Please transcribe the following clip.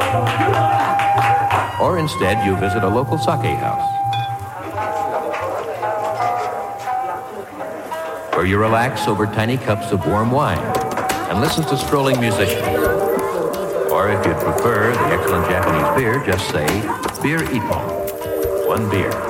Or instead, you visit a local sake house, where you relax over tiny cups of warm wine and listen to strolling musicians. Or if you'd prefer the excellent Japanese beer, just say, Beer Ippon, one beer.